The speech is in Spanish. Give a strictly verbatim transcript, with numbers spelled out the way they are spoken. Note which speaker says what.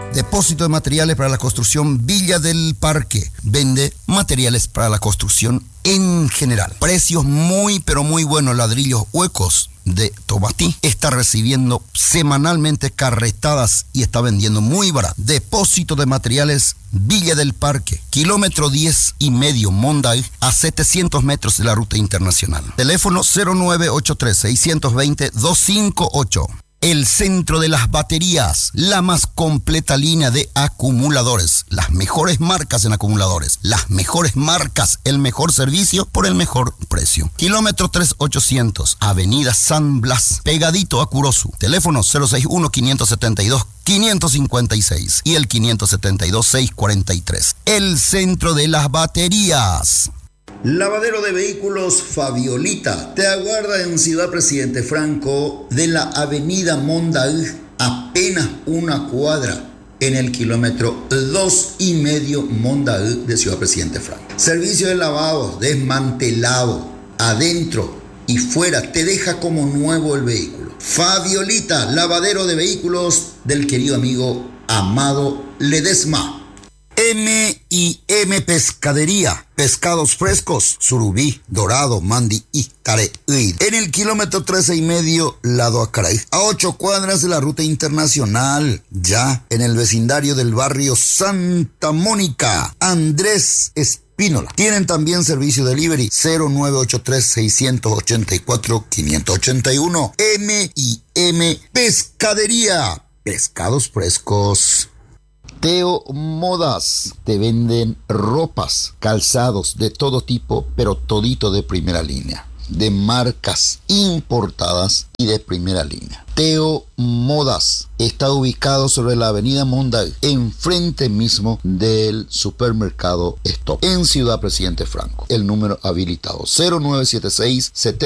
Speaker 1: Depósito de materiales para la construcción Villa del Parque. Vende materiales para la construcción en general. Precios muy pero muy buenos. Ladrillos huecos de Tobatí está recibiendo semanalmente carretadas y está vendiendo muy barato. Depósito de materiales Villa del Parque, kilómetro diez y medio Monday, a setecientos metros de la ruta internacional. Teléfono cero nueve ocho tres, seis dos cero, dos cinco ocho. El Centro de las Baterías, la más completa línea de acumuladores, las mejores marcas en acumuladores, las mejores marcas, el mejor servicio por el mejor precio. Kilómetro tres ochocientos, Avenida San Blas, pegadito a Curosu. Teléfono cero seis uno, cinco siete dos, cinco cinco seis y el cinco siete dos, seis cuatro tres. El Centro de las Baterías.
Speaker 2: Lavadero de vehículos Fabiolita te aguarda en Ciudad Presidente Franco de la avenida Mondaú, apenas una cuadra en el kilómetro dos y medio Mondaú de Ciudad Presidente Franco. Servicio de lavado, desmantelado, adentro y fuera, te deja como nuevo el vehículo. Fabiolita, lavadero de vehículos del querido amigo Amado Ledesma.
Speaker 1: M y M Pescadería, pescados frescos, surubí, dorado, mandi y tareí. En el kilómetro trece y medio, lado Acaray, a ocho cuadras de la ruta internacional, ya en el vecindario del barrio Santa Mónica. Andrés Espínola. Tienen también servicio delivery cero nueve ocho tres, seis ocho cuatro, cinco ocho uno. M y M Pescadería, pescados frescos. Teo Modas, te venden ropas, calzados de todo tipo, pero todito de primera línea, de marcas importadas y de primera línea. Teo Modas está ubicado sobre la avenida Monday, enfrente mismo del supermercado Stop, en Ciudad Presidente Franco. El número habilitado cero nueve siete seis, siete